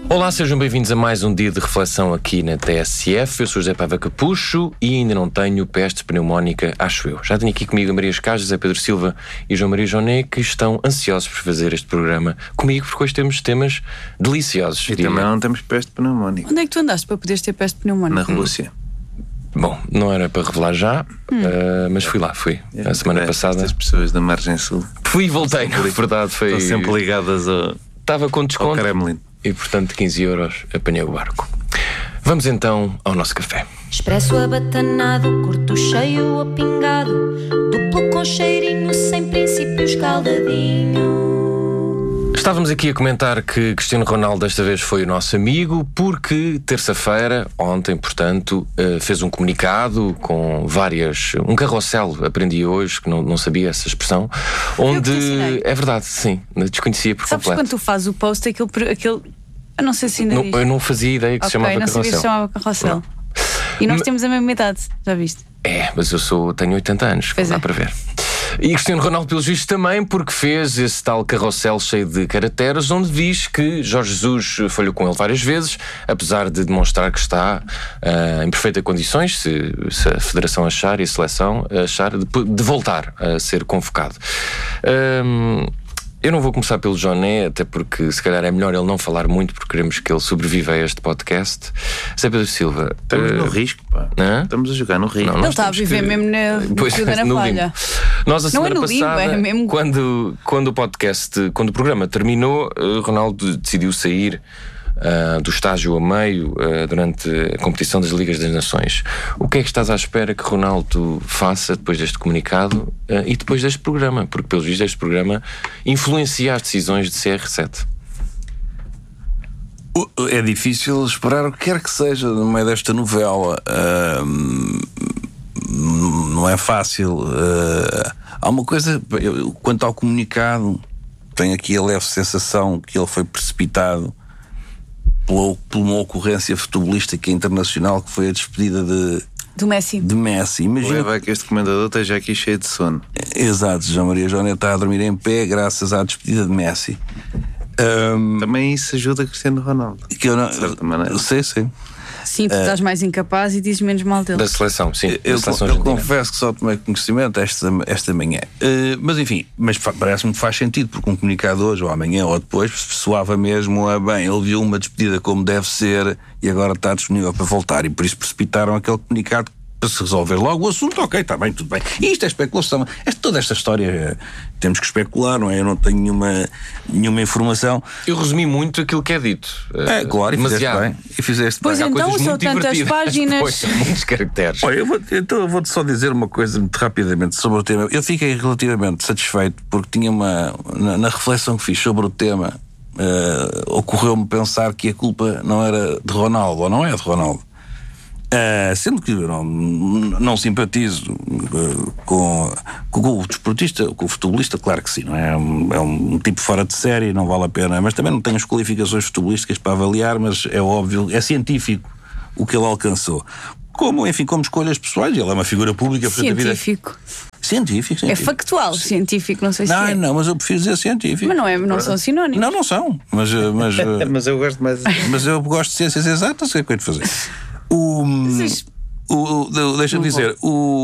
Olá, sejam bem-vindos a mais um dia de reflexão aqui na TSF. Eu sou José Paiva Capucho e ainda não tenho peste pneumónica, acho eu. Já tenho aqui comigo a Maria Escás, José Pedro Silva e João Maria Joné, que estão ansiosos por fazer este programa comigo, porque hoje temos temas deliciosos. E também não temos peste pneumónica. Onde é que tu andaste para poderes ter peste pneumónica? Na Rússia. Bom, não era para revelar já, mas fui lá, a semana passada. As pessoas da margem sul Fui e voltei, na verdade foi... estão sempre ligadas Estava com desconto. ao Kremlin. E portanto 15 euros apanhei o barco. Vamos então ao nosso café. Expresso abatanado, curto cheio ou pingado, duplo com cheirinho, sem princípio escaldadinho. Estávamos aqui a comentar que Cristiano Ronaldo desta vez foi o nosso amigo, porque terça-feira, ontem, portanto, fez um comunicado com um carrossel, aprendi hoje, que não sabia essa expressão, onde... É verdade, sim, desconhecia por Sabes completo. quando tu fazes o post, aquele eu não sei se ainda diz. Eu não fazia ideia que se chamava não carrossel. sabia que se chamava carrossel. E nós temos a mesma idade, já viste? Mas tenho 80 anos, Pois dá é. para ver. E Cristiano Ronaldo, pelos vistos, também, porque fez esse tal carrossel cheio de caracteres, onde diz que Jorge Jesus falhou com ele várias vezes, apesar de demonstrar que está em perfeitas condições, se a Federação achar e a Seleção achar, de voltar a ser convocado. Eu não vou começar pelo Joné, até porque se calhar é melhor ele não falar muito, porque queremos que ele sobreviva a este podcast. Zé Pedro Silva, Estamos no risco, pá. Estamos a jogar no risco. Não, Ele nós está a temos viver que- mesmo na no falha. limbo. Nós a semana no limbo, passada, é mesmo... quando o programa terminou, Ronaldo decidiu sair do estágio a meio durante a competição das Ligas das Nações. O que é que estás à espera que Ronaldo faça depois deste comunicado e depois deste programa? Porque, pelos vistos, este programa influencia as decisões de CR7. É difícil esperar o que quer que seja no meio desta novela. Não é fácil. Há uma coisa, quanto ao comunicado, tenho aqui a leve sensação que ele foi precipitado por uma ocorrência futebolística internacional, que foi a despedida Do Messi. de Messi. Imagina. Leva que este comendador esteja aqui cheio de sono. Exato, João Maria Joné está a dormir em pé graças à despedida de Messi. Também isso ajuda Cristiano Ronaldo. Que eu não, de certa maneira. Sim. Sim, tu estás mais incapaz e dizes menos mal dele. Da seleção, sim. Eu da seleção argentina. confesso que só tomei conhecimento esta manhã. Mas enfim, parece-me que faz sentido, porque um comunicado hoje ou amanhã ou depois soava mesmo ele viu uma despedida como deve ser e agora está disponível para voltar, e por isso precipitaram aquele comunicado para se resolver logo o assunto. Ok, está bem, tudo bem. E isto é especulação. Toda esta história temos que especular, não é? Eu não tenho nenhuma informação. Eu resumi muito aquilo que é dito. Claro, demasiado. e fizeste bem. Pois Há então, coisas são muito tantas divertidas. páginas. Pois, são muitos caracteres. Olha, eu vou-te só dizer uma coisa muito rapidamente sobre o tema. Eu fiquei relativamente satisfeito porque tinha na reflexão que fiz sobre o tema, ocorreu-me pensar que a culpa não era de Ronaldo, ou não é de Ronaldo. Sendo que eu não simpatizo com o desportista, com o futebolista, claro que sim, não é? É um tipo fora de série, não vale a pena, mas também não tenho as qualificações futebolísticas para avaliar, mas é óbvio, é científico o que ele alcançou. Como escolhas pessoais, ele é uma figura pública. Científico. Científico. É factual, científico, não sei se é. Não, mas eu prefiro dizer científico. Mas não são sinónimos. Não são, mas Mas eu gosto mais. mas eu gosto de ciências exatas, o que é que eu hei de fazer? Deixa-me dizer,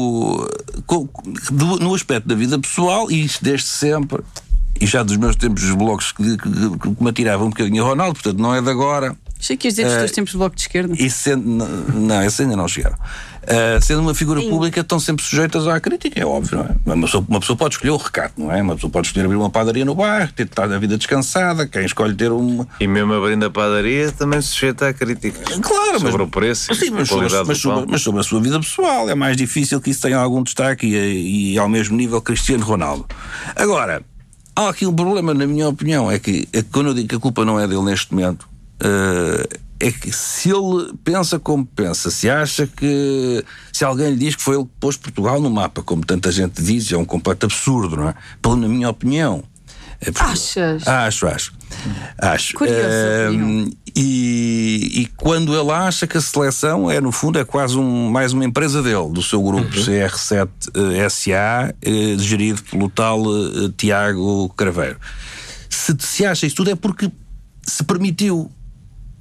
no aspecto da vida pessoal, e isto desde sempre, e já dos meus tempos dos blogs que me atiravam um bocadinho a Ronaldo, portanto não é de agora. Achei que ias dizer dos teus tempos de bloco de esquerda. E não, esses ainda não chegaram. Sendo uma figura pública, estão sempre sujeitas à crítica, é óbvio, não é? Uma pessoa pode escolher o recato, não é? Uma pessoa pode escolher abrir uma padaria no bairro, ter a vida descansada, quem escolhe ter uma. E mesmo abrindo a padaria também se sujeita à crítica. Claro, sobre o preço, sim, a qualidade do pão. mas sobre a sua vida pessoal é mais difícil que isso tenha algum destaque e ao mesmo nível Cristiano Ronaldo. Agora, há aqui um problema, na minha opinião, é que quando eu digo que a culpa não é dele neste momento, é que se ele pensa como pensa, se acha que, se alguém lhe diz que foi ele que pôs Portugal no mapa, como tanta gente diz, é um completo absurdo, não é? Na minha opinião. Achas? Acho. Curioso. E quando ele acha que a seleção é, no fundo, é quase mais uma empresa dele, do seu grupo CR7 SA, gerido pelo tal Tiago Craveiro. Se acha isso tudo é porque se permitiu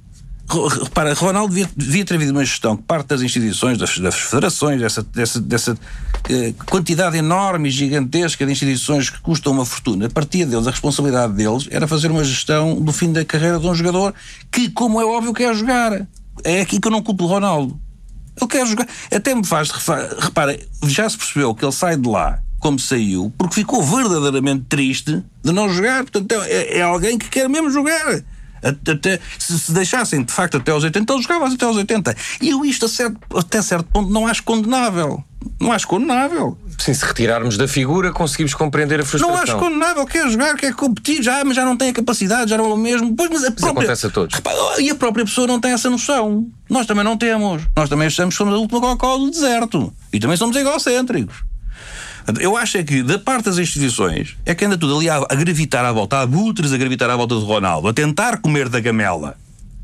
Repara, Ronaldo devia ter havido uma gestão que parte das instituições, das federações, dessa quantidade enorme e gigantesca de instituições que custam uma fortuna. Partia deles, a responsabilidade deles era fazer uma gestão do fim da carreira de um jogador que, como é óbvio, quer jogar. É aqui que eu não culpo o Ronaldo. Ele quer jogar. Até me faz... Repara, já se percebeu que ele sai de lá como saiu, porque ficou verdadeiramente triste de não jogar. Portanto, é alguém que quer mesmo jogar. Até, se deixassem de facto até aos 80, ele jogava até aos 80. E eu isto até certo ponto não acho condenável. Não acho condenável. Sim, se retirarmos da figura conseguimos compreender a frustração. Não acho condenável, quer jogar, quer competir, mas já não tem a capacidade, já não é o mesmo. Pois, mas isso acontece a todos. E a própria pessoa não tem essa noção. Nós também não temos. Nós também achamos que somos a última Coca-Cola do deserto. E também somos egocêntricos. Eu acho é que, da parte das instituições, é que anda tudo ali a gravitar à volta, há abutres a gravitar à volta de Ronaldo, a tentar comer da gamela,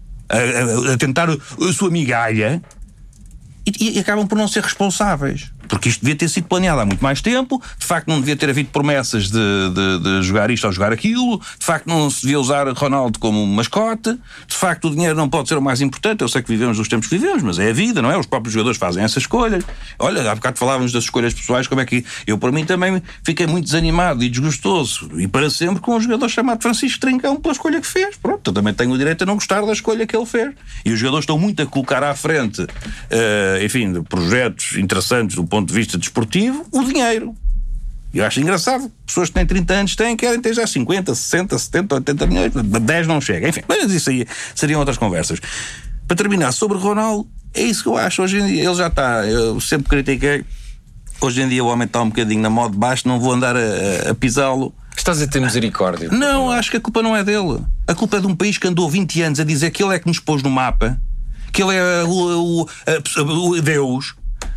a tentar a sua migalha, e acabam por não ser responsáveis. Porque isto devia ter sido planeado há muito mais tempo, de facto não devia ter havido promessas de jogar isto ou jogar aquilo, de facto não se devia usar Ronaldo como mascote, de facto o dinheiro não pode ser o mais importante. Eu sei que vivemos os tempos que vivemos, mas é a vida, não é? Os próprios jogadores fazem essas escolhas. Olha, há bocado falávamos das escolhas pessoais, como é que eu, por mim, também fiquei muito desanimado e desgostoso, e para sempre, com um jogador chamado Francisco Trincão pela escolha que fez. Pronto, eu também tenho o direito a não gostar da escolha que ele fez. E os jogadores estão muito a colocar à frente, enfim, de projetos interessantes do ponto de vista desportivo, o dinheiro. Eu acho engraçado. Pessoas que têm 30 anos querem ter já 50, 60, 70, 80 milhões. 10 não chega. Enfim, mas isso aí seriam outras conversas. Para terminar, sobre Ronaldo, é isso que eu acho. Hoje em dia, ele já está... Eu sempre critiquei. Hoje em dia o homem está um bocadinho na moda de baixo, não vou andar a pisá-lo. Estás a ter misericórdia? Não, acho que a culpa não é dele. A culpa é de um país que andou 20 anos a dizer que ele é que nos pôs no mapa, que ele é o Deus.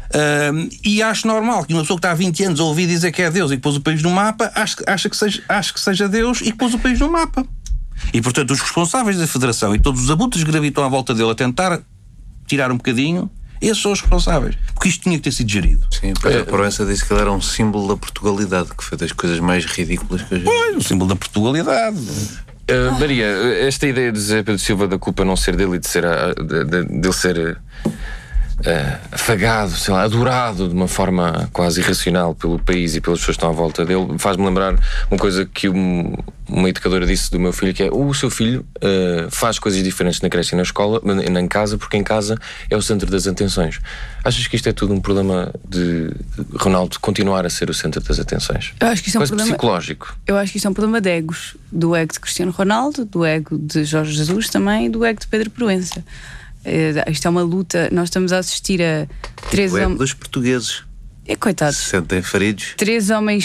E acho normal que uma pessoa que está há 20 anos a ouvir dizer que é Deus e que pôs o país no mapa, acho que seja Deus e que pôs o país no mapa. E portanto os responsáveis da Federação e todos os abutres que gravitam à volta dele a tentar tirar um bocadinho, esses são os responsáveis, porque isto tinha que ter sido gerido. Sim, Pedro Proença disse que ele era um símbolo da Portugalidade, que foi das coisas mais ridículas que eu já vi. Pois, o símbolo da Portugalidade. Maria, esta ideia de José Pedro Silva da culpa não ser dele e de ele ser afagado, sei lá, adorado de uma forma quase irracional pelo país e pelas pessoas que estão à volta dele, faz-me lembrar uma coisa que uma educadora disse do meu filho, que é: o seu filho faz coisas diferentes na creche e na escola, em casa, porque em casa é o centro das atenções. Achas que isto é tudo um problema de Ronaldo continuar a ser o centro das atenções? Eu acho que isto é um problema psicológico. Eu acho que isto é um problema de egos, do ego de Cristiano Ronaldo, do ego de Jorge Jesus também, e do ego de Pedro Proença. Isto é uma luta. Nós estamos a assistir a três homens dos portugueses. Coitados. Se sentem feridos. Três homens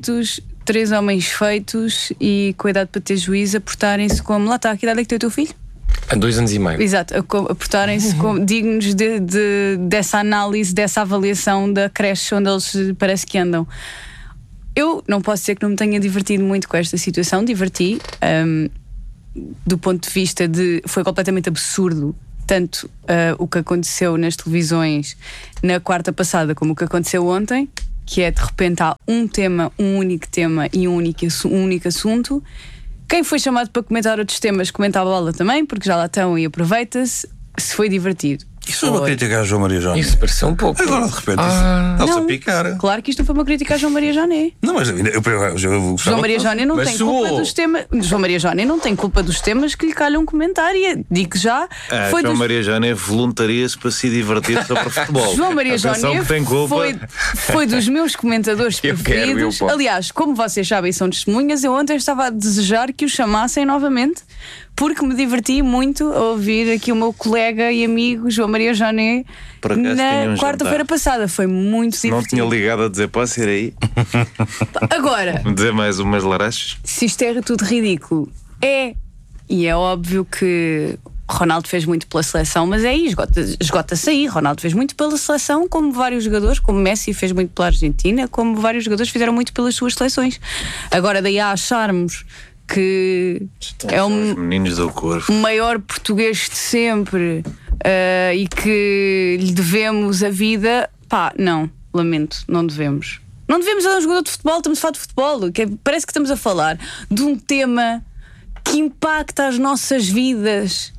feitos e com a idade para ter juízo a portarem-se como... Lá está, que idade é que tem o teu filho? Há 2 anos e meio. Exato, a portarem-se como dignos dessa análise, dessa avaliação da creche onde eles parece que andam. Eu não posso dizer que não me tenha divertido muito com esta situação. Diverti, do ponto de vista de... Foi completamente absurdo tanto o que aconteceu nas televisões na quarta passada como o que aconteceu ontem, que é de repente há um único tema e um único assunto. Quem foi chamado para comentar outros temas comenta a bola também, porque já lá estão e aproveita-se. Se foi divertido. Isso foi uma crítica a João Maria Joné. Isso pareceu um pouco. Agora de repente está-se a picar. Claro que isto não foi uma crítica a João Maria Joné. Não, mas João Maria Joné não tem culpa dos temas. João Maria Joné não tem culpa dos temas que lhe calham comentar. E digo já. João Maria Joné voluntaria-se para se divertir sobre futebol. João Maria Joné foi dos meus comentadores preferidos. Aliás, como vocês sabem, são testemunhas. Eu ontem estava a desejar que o chamassem novamente, porque me diverti muito a ouvir aqui o meu colega e amigo João Maria Joné na quarta-feira passada. Foi muito divertido. Não tinha ligado a dizer: posso ir aí? Agora, dizer mais umas larachas? Se isto é tudo ridículo, e é óbvio que Ronaldo fez muito pela seleção, mas esgota-se aí. Ronaldo fez muito pela seleção, como vários jogadores, como Messi fez muito pela Argentina, como vários jogadores fizeram muito pelas suas seleções. Agora, daí a acharmos que é o meninos do corpo, o maior português de sempre, e que lhe devemos a vida, não, lamento, não devemos. Não devemos a um jogador de futebol, estamos a falar de futebol, parece que estamos a falar de um tema que impacta as nossas vidas.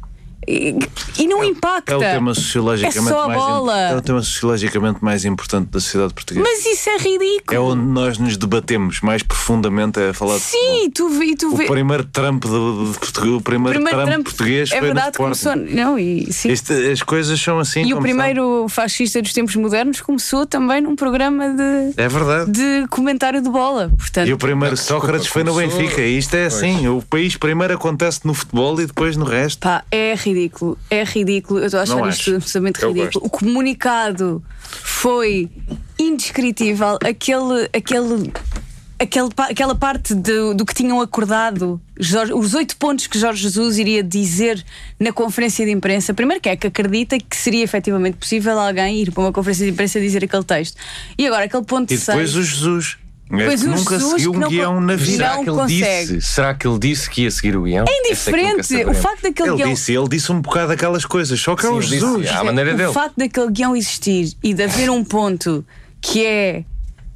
E não impacta. É o tema sociologicamente É só a bola. É o tema sociologicamente mais importante da sociedade portuguesa. Mas isso é ridículo. É onde nós nos debatemos mais profundamente a falar de Sim, tu vês. o primeiro Trump de Portugal, o primeiro Trump português é foi no verdade, Sporting. começou. Não, sim. As coisas são assim. E o primeiro fascista dos tempos modernos começou também num programa É verdade. de comentário de bola. Portanto, E o primeiro Sócrates foi no Benfica. E isto é assim. O país primeiro acontece no futebol e depois no resto. pá, é ridículo. Eu estou a achar Não isto acho. absolutamente Eu ridículo. gosto. O comunicado foi indescritível. Aquela parte do que tinham acordado, os 8 pontos que Jorge Jesus iria dizer na conferência de imprensa. Primeiro, que acredita que seria efetivamente possível alguém ir para uma conferência de imprensa dizer aquele texto. E agora, aquele ponto E depois 6. o Jesus. Depois que o nunca Jesus seguiu que um não guião na vida. não consegue. Será que ele disse que ia seguir o guião? É indiferente. O facto daquele guião. Ele disse um bocado aquelas coisas. Só que é o Sim, Jesus. disse, à maneira dele. O facto daquele guião existir e de haver um ponto que é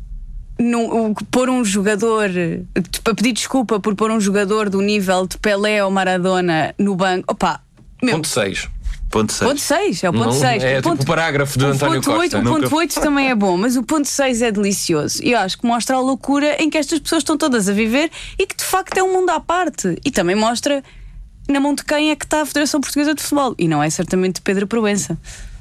pôr um jogador, para pedir desculpa por pôr um jogador do nível de Pelé ou Maradona no banco. Opa, Ponto 6. Ponto 6. ponto 6, é o ponto Não, 6. é tipo o parágrafo de António Costa. O ponto 8 também é bom, mas o ponto 6 é delicioso. E eu acho que mostra a loucura em que estas pessoas estão todas a viver e que de facto é um mundo à parte. E também mostra na mão de quem é que está a Federação Portuguesa de Futebol. E não é certamente de Pedro Proença.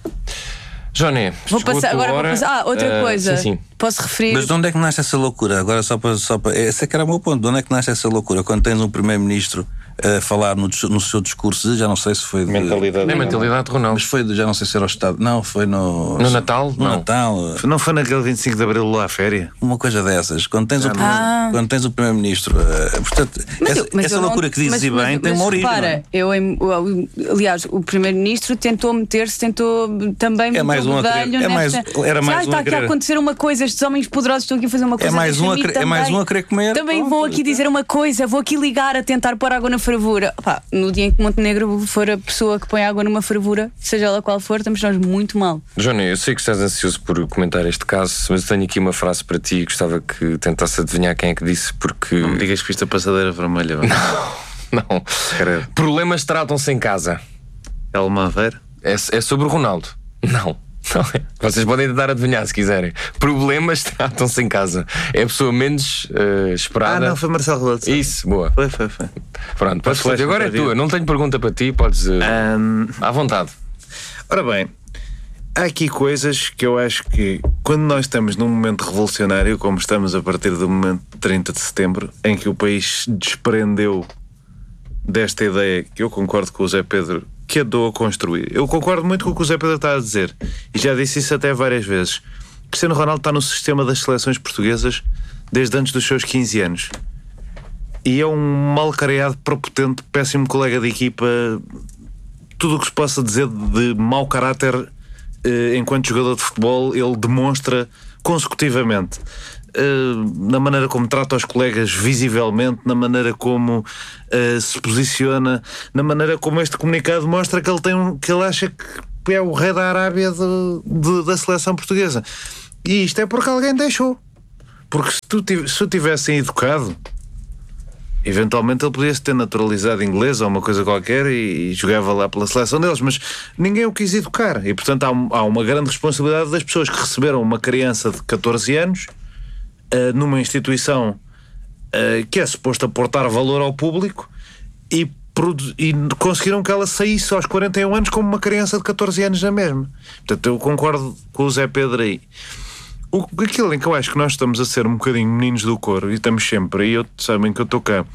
Joné, Vou passar, agora vou passar. Outra coisa. Sim. Posso referir. Mas de onde é que nasce essa loucura? Agora só para esse é que era o meu ponto. De onde é que nasce essa loucura? Quando tens um primeiro-ministro a falar no seu discurso, já não sei se foi de É a mentalidade de Ronaldo. mas foi já não sei se era o Estado. Não, foi no Natal? No Não. Natal. Não foi naquele 25 de Abril lá à féria? Uma coisa dessas. Quando tens o primeiro-ministro, portanto, Mas essa eu não- loucura que dizes e bem tem mas uma origem. repara, aliás, o primeiro-ministro tentou meter-se, tentou também É mais meter o um a querer- bedelho é mais- nesta- era mais Já um a está aqui a querer- acontecer uma coisa, estes homens poderosos estão aqui a fazer uma coisa. mais um a deixa-me querer- é mais também- um a querer comer. Também Pronto. vou aqui dizer uma coisa, vou aqui ligar a tentar pôr água na fervura. Pá, no dia em que Montenegro for a pessoa que põe água numa fervura, seja ela qual for, estamos nós muito mal. Joné, eu sei que estás ansioso por comentar este caso, mas eu tenho aqui uma frase para ti e gostava que tentasse adivinhar quem é que disse, porque. Não me digas que viste a passadeira vermelha. Não. Credo. Problemas tratam-se em casa. Elma Aveiro? É sobre o Ronaldo. Não. Não é. Vocês podem tentar adivinhar se quiserem. Problemas tratam-se em casa. É a pessoa menos esperada. Não, foi Marcelo Rebelo de Sousa. Isso, boa. Foi. Pronto, podes Flash fazer. Agora é outra tua. vez. Não tenho pergunta para ti, podes. À vontade. Ora bem, há aqui coisas que eu acho que quando nós estamos num momento revolucionário, como estamos a partir do momento de 30 de setembro, em que o país se desprendeu desta ideia que eu concordo com o Zé Pedro que andou a construir. Eu concordo muito com o que o Zé Pedro está a dizer e já disse isso até várias vezes. Cristiano Ronaldo está no sistema das seleções portuguesas desde antes dos seus 15 anos e é um mal-careado, prepotente, péssimo colega de equipa. Tudo o que se possa dizer de mau caráter enquanto jogador de futebol ele demonstra consecutivamente, na maneira como trata os colegas visivelmente, na maneira como se posiciona, na maneira como este comunicado mostra que ele acha que é o rei da Arábia da seleção portuguesa. E isto é porque alguém deixou. Porque se o tivessem educado, eventualmente ele podia-se ter naturalizado inglês ou uma coisa qualquer e jogava lá pela seleção deles, mas ninguém o quis educar. E portanto há uma grande responsabilidade das pessoas que receberam uma criança de 14 anos numa instituição que é suposta aportar valor ao público e conseguiram que ela saísse aos 41 anos como uma criança de 14 anos na mesma. Portanto, eu concordo com o Zé Pedro aí. Aquilo em que eu acho que nós estamos a ser um bocadinho meninos do coro e estamos sempre, e sabem que eu estou cá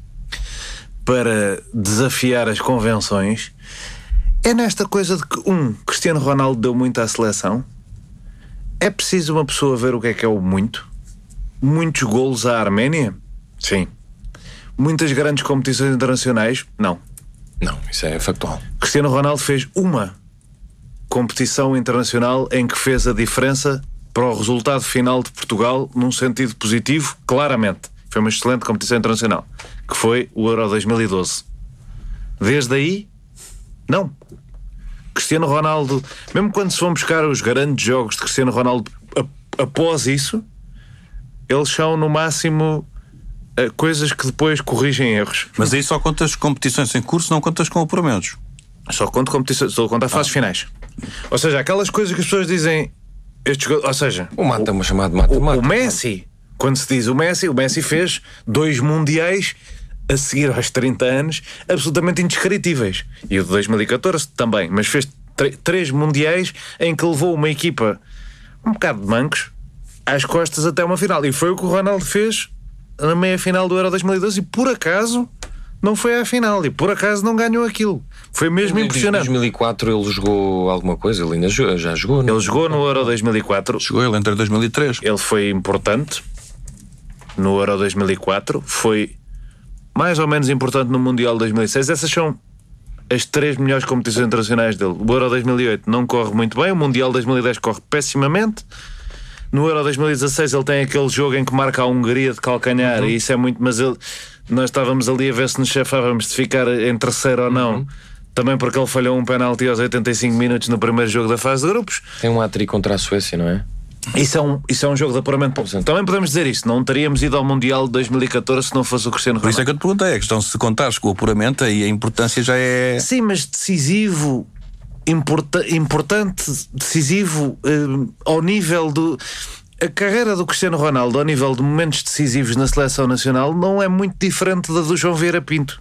para desafiar as convenções, é nesta coisa de que Cristiano Ronaldo deu muito à seleção. É preciso uma pessoa ver o que é o muito. Muitos golos à Arménia? Sim. Muitas grandes competições internacionais? Não. Não, isso é factual. Cristiano Ronaldo fez uma competição internacional em que fez a diferença para o resultado final de Portugal num sentido positivo, claramente. Foi uma excelente competição internacional, que foi o Euro 2012. Desde aí, não. Cristiano Ronaldo, mesmo quando se vão buscar os grandes jogos de Cristiano Ronaldo após isso, eles são no máximo coisas que depois corrigem erros. Mas aí só contas competições em curso, não contas com apuramentos. Só conto competições, estou a contar fases finais. Ou seja, aquelas coisas que as pessoas dizem. Ou seja, O mata, chamado mata-mata. o Messi, quando se diz o Messi fez 2 mundiais a seguir aos 30 anos absolutamente indescritíveis. E o de 2014 também, mas fez 3 mundiais em que levou uma equipa um bocado de mancos às costas até uma final. E foi o que o Ronaldo fez na meia-final do Euro 2012 e por acaso não foi à final e por acaso não ganhou aquilo. Foi mesmo impressionante. Em 2004 ele jogou alguma coisa? Ele ainda já jogou, não? Ele jogou no Euro 2004. Chegou ele entre 2003. Ele foi importante no Euro 2004. Foi mais ou menos importante no Mundial 2006. Essas são as 3 melhores competições internacionais dele. O Euro 2008 não corre muito bem. O Mundial 2010 corre pessimamente. No Euro 2016 ele tem aquele jogo em que marca a Hungria de calcanhar e isso é muito... Mas nós estávamos ali a ver se nos chafávamos de ficar em terceiro ou não. Também porque ele falhou um penalti aos 85 minutos no primeiro jogo da fase de grupos. Tem um hat-trick contra a Suécia, não é? Isso é um jogo de apuramento. Também podemos dizer isto, não teríamos ido ao Mundial de 2014 se não fosse o Cristiano Ronaldo. Por isso é que eu te perguntei, a questão, se contares com o apuramento, aí a importância já é... Sim, mas decisivo, importante, decisivo ao nível do... A carreira do Cristiano Ronaldo ao nível de momentos decisivos na seleção nacional não é muito diferente da do João Vieira Pinto.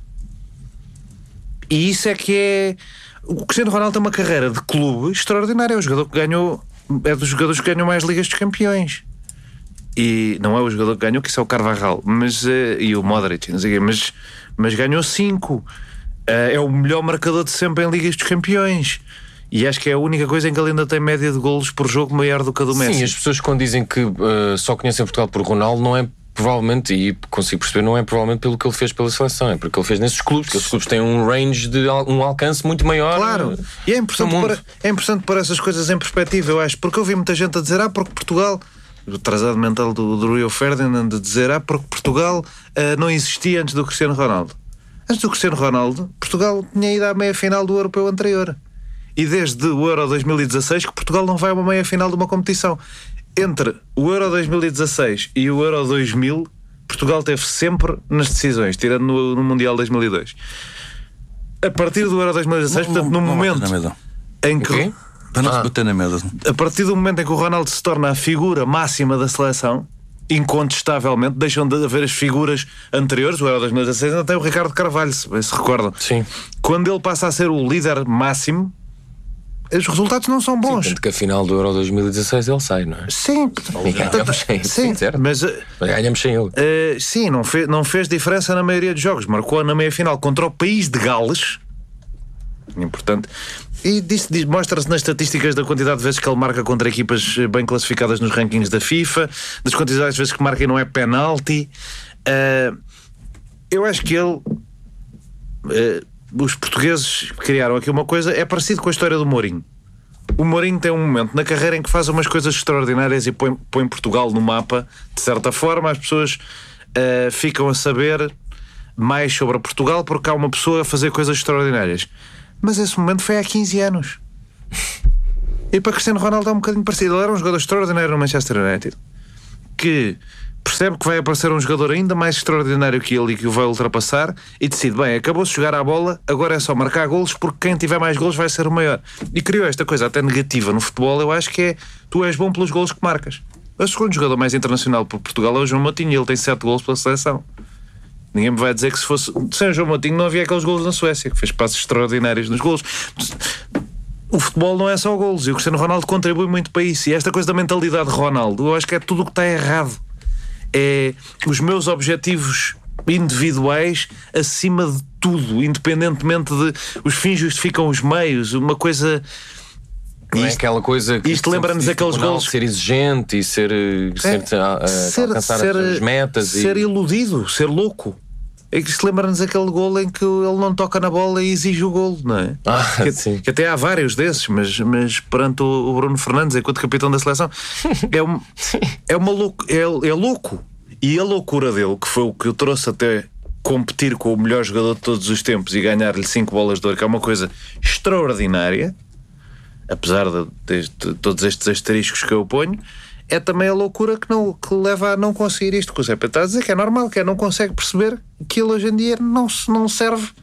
E isso é que é... O Cristiano Ronaldo tem uma carreira de clube extraordinária. É o jogador que ganhou... É dos jogadores que ganham mais Ligas dos Campeões. E não é o jogador que ganhou, que isso é o Carvajal, mas, e o Modric, não sei o quê, mas ganhou 5. É o melhor marcador de sempre em Ligas dos Campeões. E acho que é a única coisa em que ele ainda tem média de golos por jogo maior do que a do Messi. Sim, as pessoas quando dizem que só conhecem Portugal por Ronaldo, não é provavelmente, e consigo perceber, não é provavelmente pelo que ele fez pela seleção, é porque ele fez nesses clubes, que os clubes têm um range de um alcance muito maior. Claro, e é importante pôr essas coisas em perspectiva, eu acho, porque eu vi muita gente a dizer, porque Portugal, o atrasado mental do Rio Ferdinand, a dizer, porque Portugal não existia antes do Cristiano Ronaldo. Antes do Cristiano Ronaldo, Portugal tinha ido à meia-final do europeu anterior. E desde o Euro 2016 que Portugal não vai a uma meia-final de uma competição. Entre o Euro 2016 e o Euro 2000, Portugal teve sempre nas decisões, tirando no Mundial 2002. A partir do Euro 2016, portanto, no momento em que... Para não se bater na mesa. A partir do momento em que o Ronaldo se torna a figura máxima da seleção, incontestavelmente, deixam de haver as figuras anteriores. O Euro 2016 ainda tem o Ricardo Carvalho, se recordam. Sim. Quando ele passa a ser o líder máximo, os resultados não são bons. Sim, tanto que a final do Euro 2016 ele sai, não é? Sim, E ganhamos sem, sim, certo? mas ganhamos sem ele. sim, não fez diferença na maioria dos jogos. Marcou na meia-final contra o país de Gales, importante, e mostra-se nas estatísticas da quantidade de vezes que ele marca contra equipas bem classificadas nos rankings da FIFA, das quantidades de vezes que marca e não é penalti. Eu acho que ele... os portugueses criaram aqui uma coisa, é parecido com a história do Mourinho. O Mourinho tem um momento na carreira em que faz umas coisas extraordinárias e põe Portugal no mapa. De certa forma, as pessoas ficam a saber mais sobre Portugal porque há uma pessoa a fazer coisas extraordinárias. Mas esse momento foi há 15 anos. E para Cristiano Ronaldo é um bocadinho parecido. Ele era um jogador extraordinário no Manchester United, que percebe que vai aparecer um jogador ainda mais extraordinário que ele e que o vai ultrapassar, e decide, bem, acabou-se de jogar à bola, agora é só marcar golos, porque quem tiver mais golos vai ser o maior. E criou esta coisa até negativa no futebol, eu acho que é, tu és bom pelos golos que marcas. O segundo jogador mais internacional por Portugal é o João Moutinho, e ele tem 7 golos pela seleção. Ninguém me vai dizer que se fosse sem o João Moutinho não havia aqueles golos na Suécia, que fez passos extraordinários nos golos. O futebol não é só golos, e o Cristiano Ronaldo contribui muito para isso. E esta coisa da mentalidade de Ronaldo, eu acho que é tudo o que está errado. É os meus objetivos individuais acima de tudo, independentemente de os fins justificam os meios, uma coisa... Não é aquela coisa que isto lembra-nos aqueles golos, ser exigente e alcançar as metas, ser iludido, ser louco. É que isto lembra-nos aquele golo em que ele não toca na bola e exige o golo, não é? Que até há vários desses, mas perante o Bruno Fernandes, enquanto capitão da seleção, é louco. E a loucura dele, que foi o que o trouxe até competir com o melhor jogador de todos os tempos e ganhar-lhe 5 bolas de ouro, que é uma coisa extraordinária, apesar de todos estes asteriscos que eu ponho, é também a loucura que leva a não conseguir isto que o Zé Pedro está a dizer, que é normal, que não consegue perceber que ele hoje em dia não serve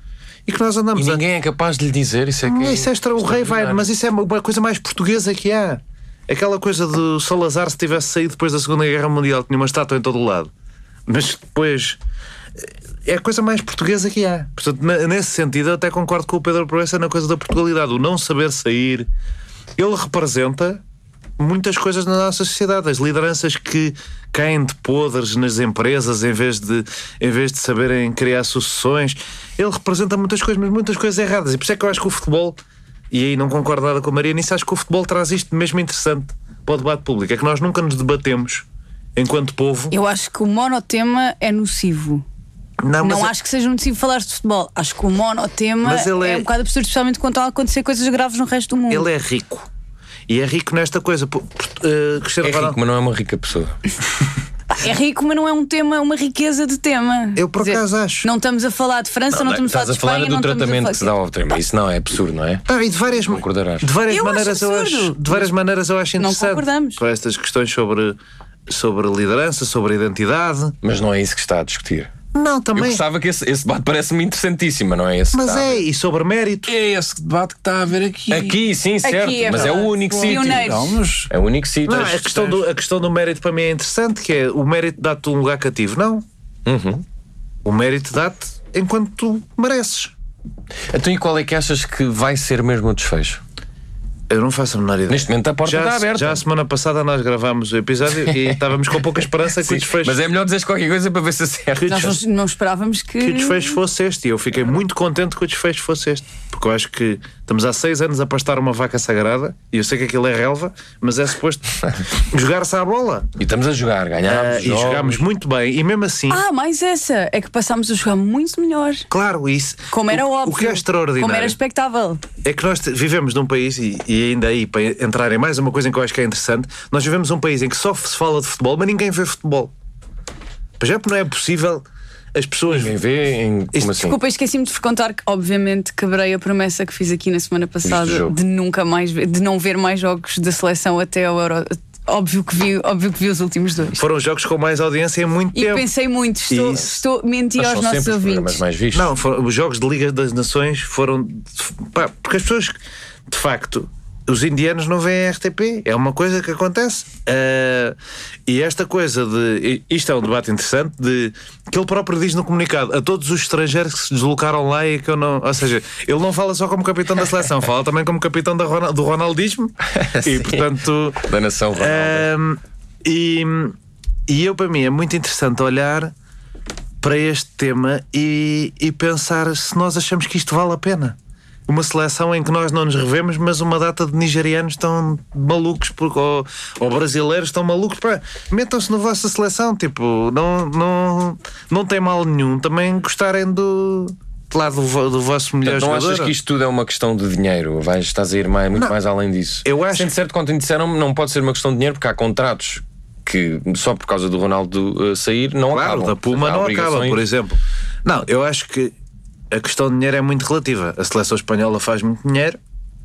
e que nós andamos E ninguém é capaz de lhe dizer isso. Isso é o rei vai, mas isso é uma coisa mais portuguesa que há. Aquela coisa do Salazar, se tivesse saído depois da Segunda Guerra Mundial, tinha uma estátua em todo o lado. Mas depois é a coisa mais portuguesa que há. Portanto, nesse sentido, eu até concordo com o Pedro Proença na coisa da Portugalidade. O não saber sair, ele representa muitas coisas na nossa sociedade. As lideranças que caem de podres nas empresas em vez de saberem criar sucessões. Ele representa muitas coisas, mas muitas coisas erradas. E por isso é que eu acho que o futebol, e aí não concordo nada com a Maria nisso, acho que o futebol traz isto mesmo interessante para o debate público. É que nós nunca nos debatemos enquanto povo. Eu acho que o monotema é nocivo. Não acho que seja nocivo falar de futebol. Acho que o monotema é um bocado absurdo, especialmente quando estão a acontecer coisas graves no resto do mundo. Ele é rico. E é rico nesta coisa. É rico, mas não é uma rica pessoa. É rico, mas não é um tema, uma riqueza de tema. Eu por acaso acho. Não estamos a falar de França, não estamos a falar de Espanha. Estás a falar do tratamento que se dá ao tema. Isso não é absurdo, não é? E de várias maneiras eu acho interessante. Não concordamos. Com estas questões sobre liderança, sobre identidade. Mas não é isso que está a discutir. Não, também. Eu gostava que esse debate parece-me interessantíssimo, não é esse? Mas e sobre mérito. É esse debate que está a haver aqui. Aqui, sim, certo. Aqui mas é o único sítio. É o único sítio. A questão do mérito para mim é interessante, que é o mérito dá-te um lugar cativo. Não. O mérito dá-te enquanto tu mereces. Então, e qual é que achas que vai ser mesmo o desfecho? Eu não faço a menor ideia. Neste momento a porta está aberta. Já a semana passada nós gravámos o episódio e estávamos com pouca esperança que o desfecho. Mas é melhor dizer qualquer coisa para ver se acerta. Nós não esperávamos que o desfecho fosse este. E eu fiquei muito contente que o desfecho fosse este. Porque eu acho que estamos há 6 anos a pastar uma vaca sagrada. E eu sei que aquilo é relva, mas é suposto jogar-se à bola. E estamos a jogar, ganhámos. E jogámos muito bem. E mesmo assim. Mais essa. É que passámos a jogar muito melhor. Claro, isso. Como era óbvio. O que é extraordinário. Como era expectável. É que nós vivemos num país, e ainda aí, para entrar em mais uma coisa em que eu acho que é interessante, nós vivemos num país em que só se fala de futebol, mas ninguém vê futebol. Por exemplo, não é possível as pessoas... Ninguém vê como assim? Desculpa, esqueci-me de vos contar que obviamente quebrei a promessa que fiz aqui na semana passada de nunca mais de não ver mais jogos da seleção até ao Euro. Óbvio que vi os últimos 2. Foram os jogos com mais audiência em muito tempo. E pensei muito, estou menti aos nossos ouvintes. Mais vistos. Não, os jogos de Liga das Nações foram... porque as pessoas, de facto... Os indianos não veem a RTP, é uma coisa que acontece. E esta coisa de... Isto é um debate interessante, que ele próprio diz no comunicado a todos os estrangeiros que se deslocaram lá e que eu não... Ou seja, ele não fala só como capitão da seleção, fala também como capitão do ronaldismo. E portanto... Da nação Ronaldo. E eu, para mim, é muito interessante olhar para este tema e pensar se nós achamos que isto vale a pena. Uma seleção em que nós não nos revemos, mas uma data de nigerianos estão malucos ou brasileiros estão malucos. Metam-se na vossa seleção, tipo, não tem mal nenhum também gostarem do vosso melhor jogador. Não achas que isto tudo é uma questão de dinheiro? Estás a ir muito mais além disso? Eu acho. Sendo certo, quando te disseram, não pode ser uma questão de dinheiro, porque há contratos que só por causa do Ronaldo sair não acabam. Claro, da Puma não acaba, por exemplo. Não, eu acho que a questão de dinheiro é muito relativa. A seleção espanhola faz muito dinheiro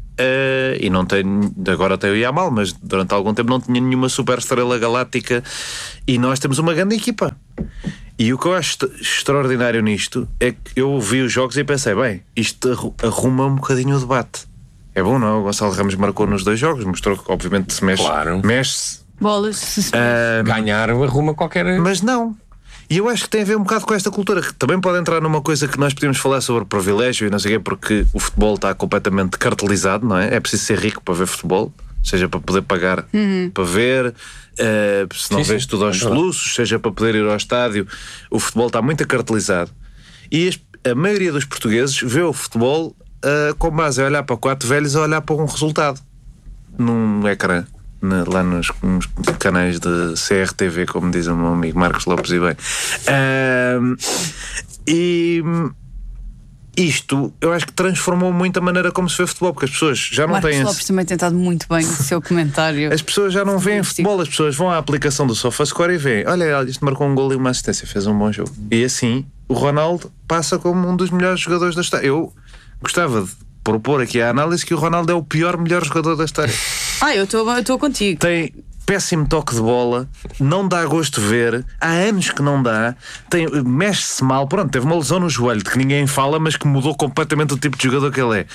e não tem, agora até eu ia mal, mas durante algum tempo não tinha nenhuma super estrela galáctica e nós temos uma grande equipa. E o que eu acho extraordinário nisto é que eu vi os jogos e pensei, bem, isto arruma um bocadinho o debate. É bom, não? O Gonçalo Ramos marcou nos 2 jogos, mostrou que obviamente se mexe. Claro. Mexe-se. Bolas, se ganhar arruma qualquer... Mas não. E eu acho que tem a ver um bocado com esta cultura, que também pode entrar numa coisa que nós podemos falar sobre privilégio e não sei o quê, porque o futebol está completamente cartelizado, não é? É preciso ser rico para ver futebol, seja para poder pagar para ver, se não vês tudo aos soluços, seja para poder ir ao estádio. O futebol está muito cartelizado. E a maioria dos portugueses vê o futebol com base a olhar para 4 velhos a olhar para um resultado num ecrã. Lá nos canais de CRTV, como diz o meu amigo Marcos Lopes e bem. E isto eu acho que transformou muito a maneira como se vê futebol, porque as pessoas já não têm. Marcos Lopes também tem estado muito bem no seu comentário. As pessoas já não veem futebol, as pessoas vão à aplicação do SofaScore e veem, olha, isto marcou um gol e uma assistência, fez um bom jogo. E assim o Ronaldo passa como um dos melhores jogadores da história. Eu gostava de propor aqui a análise que o Ronaldo é o melhor jogador da história. Eu estou contigo. péssimo toque de bola, não dá gosto de ver, há anos que não dá, mexe-se mal, pronto, teve uma lesão no joelho de que ninguém fala, mas que mudou completamente o tipo de jogador que ele é.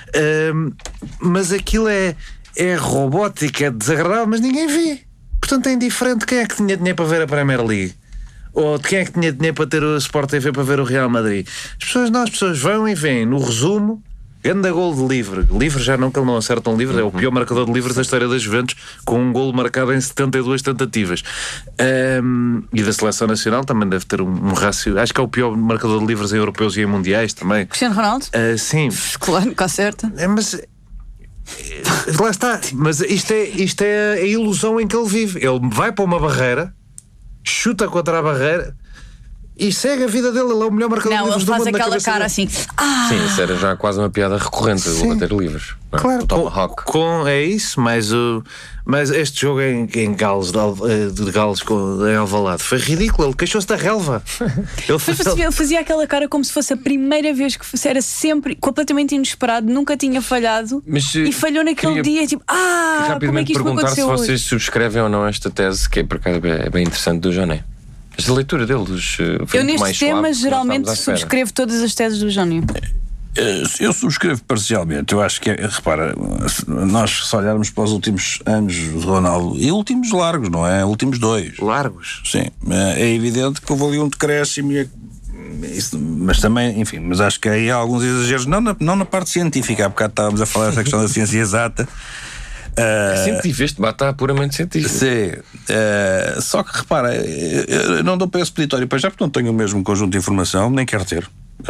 Mas aquilo é robótico, é desagradável, mas ninguém vê. Portanto é indiferente. Quem é que tinha dinheiro para ver a Premier League? Ou de quem é que tinha dinheiro para ter o Sport TV para ver o Real Madrid? As pessoas vão e veem no resumo. Ganda gol de Livre já não, que ele não acerta um livre. É o pior marcador de livres da história da Juventus, com um golo marcado em 72 tentativas. E da Seleção Nacional também deve ter um rácio. Acho que é o pior marcador de livres em europeus e em mundiais também. Cristiano Ronaldo? Sim. Claro, cá certa. Mas lá está. Mas isto é a ilusão em que ele vive. Ele vai para uma barreira, chuta contra a barreira e segue a vida dele. Ele é o melhor marcador de livres do mundo. Não, ele faz aquela cara assim. Sim, isso era já quase uma piada recorrente, o bater livres. Claro, o Tomahawk. É isso, mas este jogo em Gales, de Gales em Alvalade, foi ridículo. Ele queixou-se da relva. Ele fazia aquela cara como se fosse a primeira vez que fosse, era sempre completamente inesperado, nunca tinha falhado, e falhou naquele dia, tipo, como é que isto me perguntar se aconteceu hoje? vocês subscrevem ou não esta tese, que é por acaso é bem interessante, do Joné. Esta leitura dele eu neste tema geralmente subscrevo todas as teses do Jónio. Eu subscrevo parcialmente. Eu acho que, repara, nós se olharmos para os últimos anos de Ronaldo, e últimos largos, não é? Últimos 2 largos, sim, é evidente que houve ali um decréscimo, mas também, enfim, mas acho que aí há alguns exageros, não na parte científica. Há bocado estávamos a falar dessa questão da ciência exata. Científico, este debate está puramente científico. Sim, só que repara, eu não dou para esse peditório para já, porque não tenho o mesmo conjunto de informação, nem quero ter.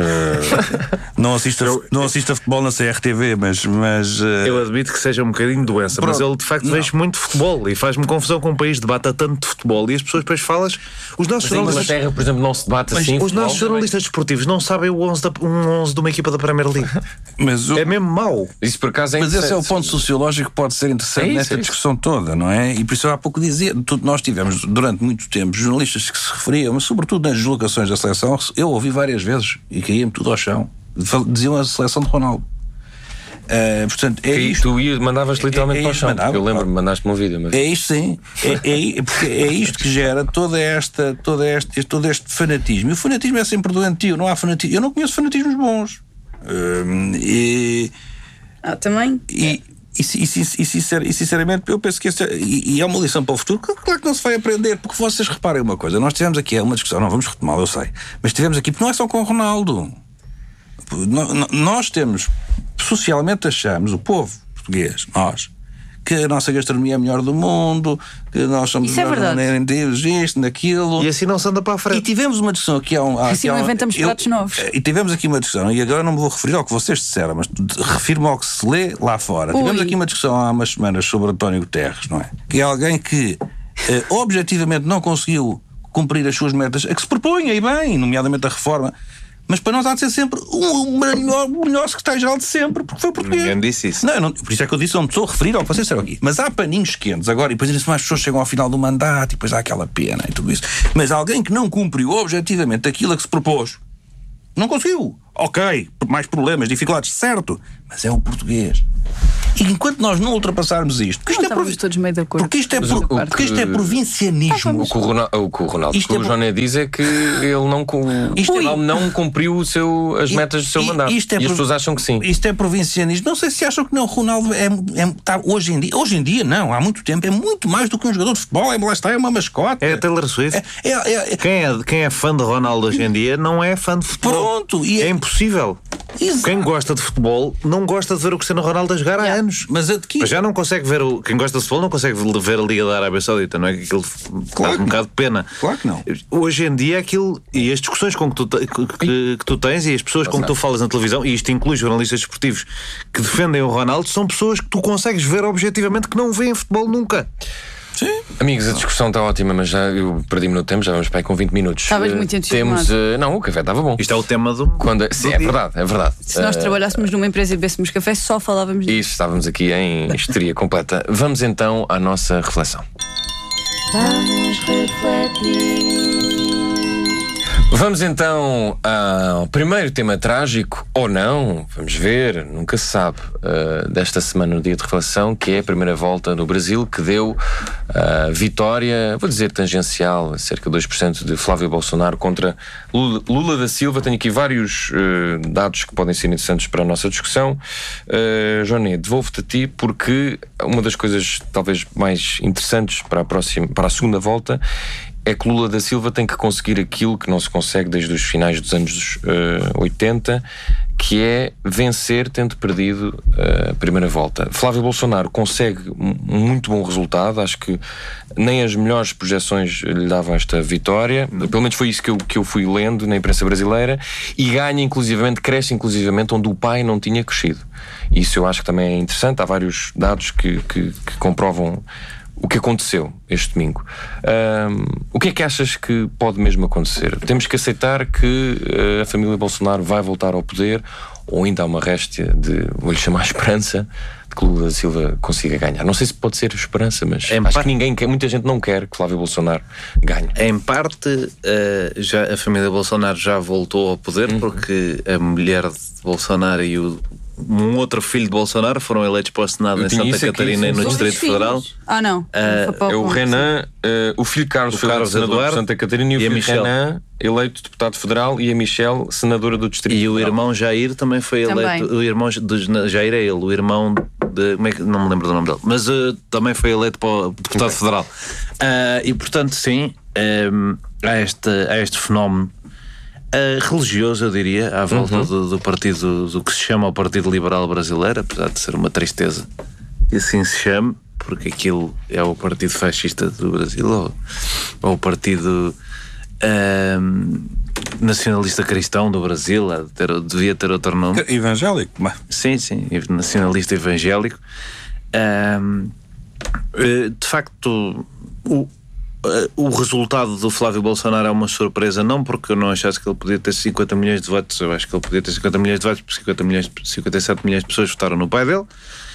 Não assisto a futebol na CRTV, mas eu admito que seja um bocadinho doença. Pronto. Mas ele de facto vejo muito futebol e faz-me confusão com um país que debata tanto de futebol e as pessoas depois falas. Os nossos jornalistas, Inglaterra, por exemplo, não se debate assim. Os nossos jornalistas desportivos não sabem o 11 de uma equipa da Premier League. É mesmo mau. Isso por acaso mas esse é o ponto sociológico que pode ser interessante nesta discussão toda, não é? E por isso há pouco dizia, nós tivemos durante muito tempo jornalistas que se referiam, mas sobretudo nas deslocações da seleção, eu ouvi várias vezes e caía-me tudo ao chão. Diziam a seleção de Ronaldo. Portanto, é isto. Tu mandavas literalmente para o chão. Eu lembro-me, mandaste-me um vídeo. Mas... É isto, sim. Porque é isto que gera todo este fanatismo. E o fanatismo é sempre doentio. Não há fanatismo. Eu não conheço fanatismos bons. Também. E sinceramente eu penso que é uma lição para o futuro. Claro que não se vai aprender, porque vocês reparem uma coisa, nós tivemos aqui uma discussão, não vamos retomar, eu sei, mas tivemos aqui, porque não é só com o Ronaldo, nós temos, socialmente achamos, o povo português, nós, que a nossa gastronomia é a melhor do mundo, que nós somos isto, naquilo. E assim não se anda para a frente. E tivemos uma discussão aqui assim não inventamos pratos novos. E tivemos aqui uma discussão, e agora não me vou referir ao que vocês disseram, mas refiro-me ao que se lê lá fora. Tivemos aqui uma discussão há umas semanas sobre António Guterres, não é? Que é alguém que objetivamente não conseguiu cumprir as suas metas, a que se propõe, e bem, nomeadamente a reforma. Mas para nós há de ser sempre o melhor secretário-geral de sempre, porque foi português. Ninguém disse isso. Não, por isso é que eu disse, não me estou a referir ao que vocês disseram aqui. Mas há paninhos quentes agora, e depois ainda mais pessoas chegam ao final do mandato, e depois há aquela pena e tudo isso. Mas alguém que não cumpriu objetivamente aquilo a que se propôs, não conseguiu. Ok, mais problemas, dificuldades, certo, mas é o português. E enquanto nós não ultrapassarmos isto, porque todos meio de acordo. Porque isto é provincianismo. O que o Ronaldo, o que o Joné diz é que ele não cumpriu as metas do seu mandato. E as pessoas acham que sim. Isto é provincianismo. Não sei se acham que não. O Ronaldo está hoje em dia não, há muito tempo, é muito mais do que um jogador de futebol. Lá está, é uma mascote. É a Taylor Swift. Quem é fã de Ronaldo hoje em dia não é fã de futebol. Pronto. É impossível. Exato. Quem gosta de futebol não gosta de ver o Cristiano Ronaldo a jogar há anos. Mas já não consegue ver quem gosta de futebol não consegue ver a Liga da Arábia Saudita, não é? Que aquilo faz um bocado de pena. Claro que não. Hoje em dia aquilo, e as discussões que tu tens e as pessoas com que tu falas na televisão, e isto inclui jornalistas desportivos que defendem o Ronaldo, são pessoas que tu consegues ver objetivamente que não veem futebol nunca. Sim. Amigos, a discussão está ótima, mas já eu perdi-me no tempo, já vamos para aí com 20 minutos. Estavas muito entusiasmado. Não, o café estava bom. Isto é o tema do... Sim, é verdade. Se nós trabalhássemos numa empresa e bebêssemos café, só falávamos disso. Isso, estávamos aqui em histeria completa. Vamos então à nossa reflexão. Vamos refletir. Vamos então ao primeiro tema trágico, ou não, vamos ver, nunca se sabe, desta semana no dia de reflexão, que é a primeira volta no Brasil, que deu vitória, vou dizer tangencial, cerca de 2% de Flávio Bolsonaro contra Lula da Silva. Tenho aqui vários dados que podem ser interessantes para a nossa discussão. Joné, devolvo-te a ti, porque uma das coisas talvez mais interessantes para a segunda volta é que Lula da Silva tem que conseguir aquilo que não se consegue desde os finais dos anos 80, que é vencer tendo perdido a primeira volta. Flávio Bolsonaro consegue um muito bom resultado, acho que nem as melhores projeções lhe davam esta vitória, pelo menos foi isso que eu fui lendo na imprensa brasileira, e ganha inclusivamente, cresce inclusivamente onde o pai não tinha crescido. Isso eu acho que também é interessante, há vários dados que comprovam o que aconteceu este domingo. O que é que achas que pode mesmo acontecer? Temos que aceitar que a família Bolsonaro vai voltar ao poder, ou ainda há uma réstia de, vou-lhe chamar esperança, de que Lula da Silva consiga ganhar? Não sei se pode ser esperança, mas acho que ninguém quer, muita gente não quer que Flávio Bolsonaro ganhe. Em parte, a família Bolsonaro já voltou ao poder, porque a mulher de Bolsonaro e um outro filho de Bolsonaro foram eleitos para o Senado em Santa Catarina e no Distrito Federal. Não. É o Renan, o filho Carlos foi senador Eduardo, de Santa Catarina, e o filho Michel Renan, eleito deputado federal, e a Michel, senadora do Distrito Federal. E o irmão Jair também foi eleito. O irmão de Jair é ele, o irmão de. Não me lembro do nome dele, mas também foi eleito para o deputado federal. E portanto, sim, há este fenómeno religioso, eu diria, à volta do partido, do que se chama o Partido Liberal Brasileiro, apesar de ser uma tristeza que assim se chame, porque aquilo é o partido fascista do Brasil, ou o partido nacionalista cristão do Brasil, devia ter outro nome. Evangélico. Sim, nacionalista evangélico. De facto, o resultado do Flávio Bolsonaro é uma surpresa, não porque eu não achasse que ele podia ter 50 milhões de votos, eu acho que ele podia ter 50 milhões de votos, porque 57 milhões de pessoas votaram no pai dele,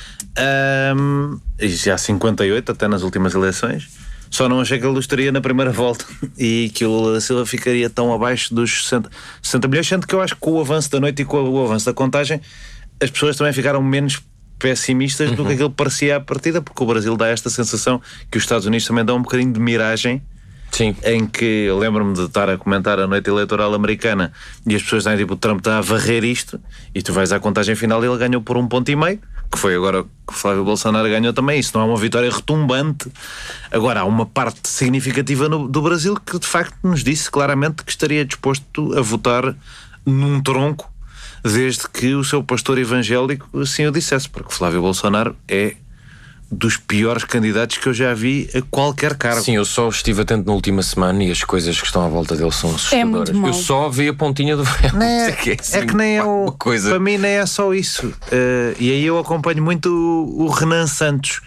e já 58 até nas últimas eleições. Só não achei que ele estaria na primeira volta e que o Lula da Silva ficaria tão abaixo dos 60 milhões, sendo que eu acho que com o avanço da noite e com o avanço da contagem as pessoas também ficaram menos pessimistas do que aquilo parecia à partida, porque o Brasil dá esta sensação que os Estados Unidos também dão um bocadinho de miragem. Sim. Em que eu lembro-me de estar a comentar a noite eleitoral americana e as pessoas dizem tipo, o Trump está a varrer isto, e tu vais à contagem final e ele ganhou por 1,5 ponto, que foi agora que o Flávio Bolsonaro ganhou também. Isso não é uma vitória retumbante. Agora, há uma parte significativa do Brasil que de facto nos disse claramente que estaria disposto a votar num tronco desde que o seu pastor evangélico assim o dissesse, porque Flávio Bolsonaro é dos piores candidatos que eu já vi a qualquer cargo. Sim, eu só estive atento na última semana e as coisas que estão à volta dele são assustadoras. Eu só vi a pontinha do véu. É que nem é o... Coisa. Para mim nem é só isso. E aí eu acompanho muito o Renan Santos.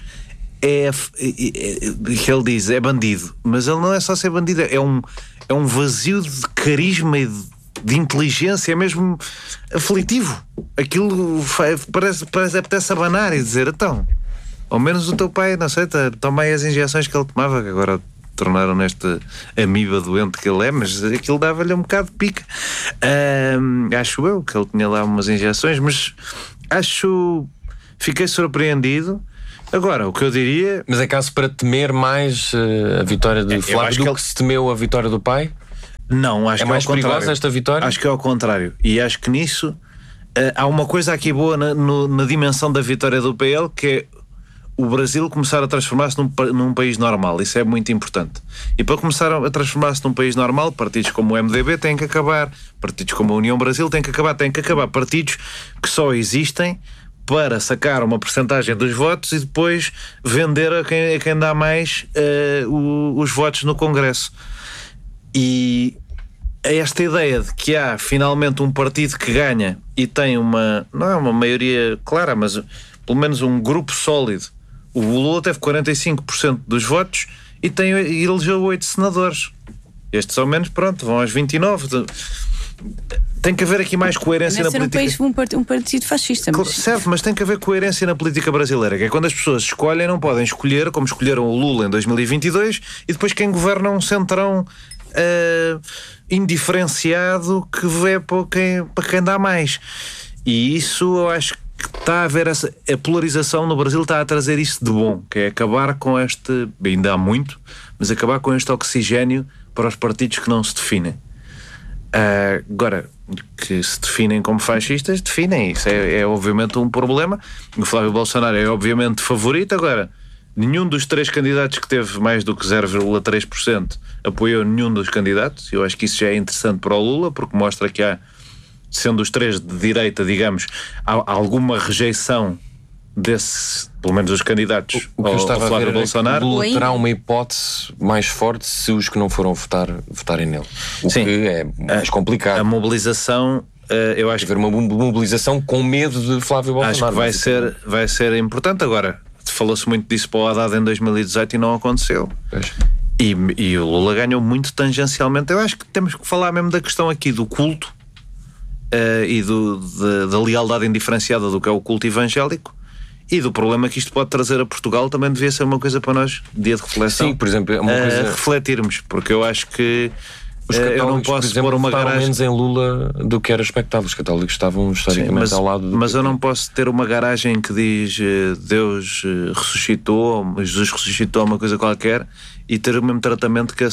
Que ele diz, é bandido. Mas ele não é só ser bandido, é um vazio de carisma e de inteligência, é mesmo aflitivo. Aquilo parece apetece abanar e dizer, então, ao menos o teu pai, não sei, toma aí as injeções que ele tomava, que agora tornaram nesta amiba doente que ele é, mas aquilo dava-lhe um bocado de pica. Acho eu que ele tinha lá umas injeções, mas fiquei surpreendido. Agora, o que eu diria... Mas é caso para temer mais a vitória do Flávio do que se temeu a vitória do pai? Não, acho que é mais perigosa esta vitória? Acho que é ao contrário. E acho que nisso há uma coisa aqui boa na dimensão da vitória do PL, que é o Brasil começar a transformar-se num país normal. Isso é muito importante. E para começar a transformar-se num país normal, partidos como o MDB têm que acabar, partidos como a União Brasil têm que acabar partidos que só existem para sacar uma percentagem dos votos e depois vender a quem dá mais os votos no Congresso. E esta ideia de que há finalmente um partido que ganha e tem não é uma maioria clara, mas pelo menos um grupo sólido. O Lula teve 45% dos votos e elegeu 8 senadores. Estes ao menos, pronto, vão aos 29. Tem que haver aqui mais coerência na política. Um partido fascista. Mas... Certo, mas tem que haver coerência na política brasileira, que é quando as pessoas escolhem, não podem escolher como escolheram o Lula em 2022 e depois quem governa um centrão indiferenciado que vê para quem dá mais. E isso eu acho que está a haver a polarização no Brasil, está a trazer isso de bom, que é acabar com este, ainda há muito, mas acabar com este oxigénio para os partidos que não se definem. Agora, que se definem como fascistas, definem. Isso é obviamente um problema. O Flávio Bolsonaro é obviamente favorito. Agora, nenhum dos 3 candidatos que teve mais do que 0,3% apoiou nenhum dos candidatos. Eu acho que isso já é interessante para o Lula, porque mostra que há, sendo os 3 de direita, digamos, há alguma rejeição desse, pelo menos dos candidatos o que eu estava ao Flávio a ver Bolsonaro. Lula terá uma hipótese mais forte se os que não foram votarem nele. O Sim, que é mais complicado. A mobilização, eu acho que haver uma mobilização com medo de Flávio Bolsonaro. acho que vai ser importante. Agora, falou-se muito disso para o Haddad em 2018 e não aconteceu. E o Lula ganhou muito tangencialmente. Eu acho que temos que falar mesmo da questão aqui do culto e da lealdade indiferenciada do que é o culto evangélico. E do problema que isto pode trazer a Portugal também devia ser uma coisa para nós, dia de reflexão. Sim, por exemplo, é uma coisa... refletirmos, porque eu acho que os católicos, eu não posso por exemplo, pôr uma votaram garagem menos em Lula do que era expectável. Os católicos estavam historicamente ao lado do mas eu PT. não posso ter uma garagem que diz Deus ressuscitou, Jesus ressuscitou, uma coisa qualquer, e ter o mesmo tratamento que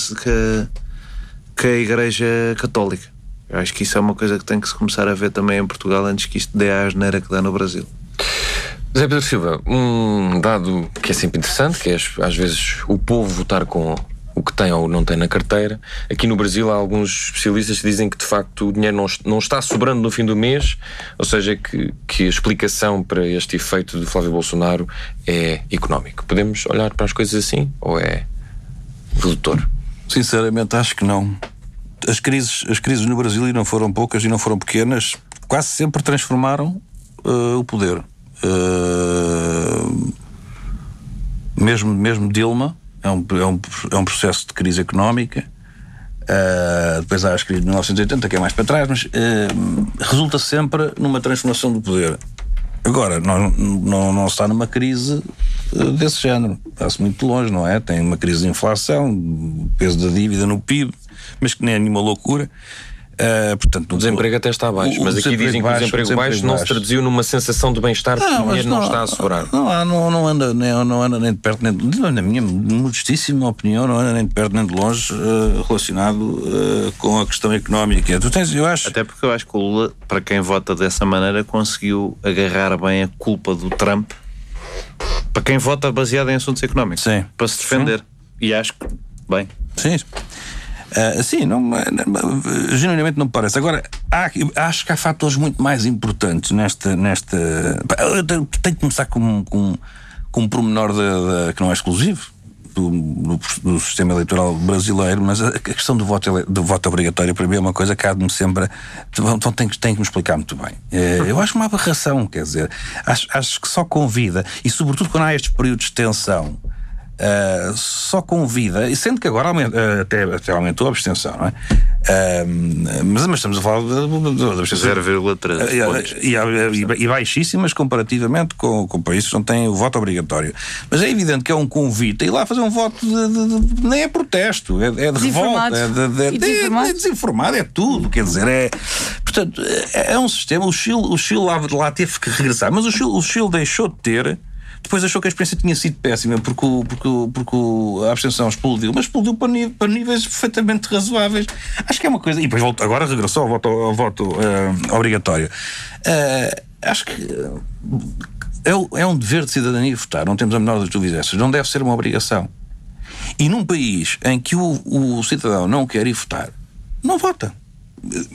a Igreja Católica. Eu acho que isso é uma coisa que tem que se começar a ver também em Portugal antes que isto dê a asneira que dá no Brasil. José Pedro Silva, um dado que é sempre interessante, que é às vezes o povo votar com o que tem ou não tem na carteira. Aqui no Brasil há alguns especialistas que dizem que de facto o dinheiro não está sobrando no fim do mês, ou seja, que a explicação para este efeito de Flávio Bolsonaro é económico. Podemos olhar para as coisas assim ou é redutor? Sinceramente acho que não. As crises no Brasil, e não foram poucas e não foram pequenas, quase sempre transformaram o poder. Mesmo Dilma é um processo de crise económica. Depois há as crises de 1980, que é mais para trás, mas resulta sempre numa transformação do poder. Agora, não está numa crise desse género, está-se muito longe, não é? Tem uma crise de inflação, peso da dívida no PIB, mas que nem é nenhuma loucura. Portanto, o desemprego até está baixo, mas aqui dizem que o desemprego baixo não se traduziu numa sensação de bem-estar porque o dinheiro não está a sobrar. Não anda nem de perto nem de longe, na minha modestíssima opinião, não anda nem de perto nem de longe relacionado com a questão económica. Eu acho... Até porque eu acho que o Lula, para quem vota dessa maneira, conseguiu agarrar bem a culpa do Trump para quem vota baseado em assuntos económicos. Sim. Para se defender. Sim. E acho que, bem... Sim. Sim, genuinamente não me parece. Agora, acho que há fatores muito mais importantes nesta. Eu tenho que começar com um pormenor que não é exclusivo do sistema eleitoral brasileiro, mas a questão do voto obrigatório para mim é uma coisa que há-me sempre. Então tem que me explicar muito bem. Eu acho uma aberração, quer dizer, acho que só convida, e sobretudo quando há estes períodos de tensão. Só convida, e sendo que agora até aumentou a abstenção, não é? Mas estamos a falar de abstenção 0,3 e baixíssimas comparativamente com países que não têm o voto obrigatório. Mas é evidente que é um convite a ir lá fazer um voto nem é protesto, é de revolta, é desinformado, é tudo, quer dizer, portanto, é um sistema. O Chile lá teve que regressar, mas o Chile deixou de ter. Depois achou que a experiência tinha sido péssima porque a abstenção explodiu, mas explodiu para níveis perfeitamente razoáveis. Acho que é uma coisa. E depois agora regressou ao voto obrigatório. Acho que é um dever de cidadania votar, não temos a menor das dúvidas. Não deve ser uma obrigação. E num país em que o cidadão não quer ir votar, não vota.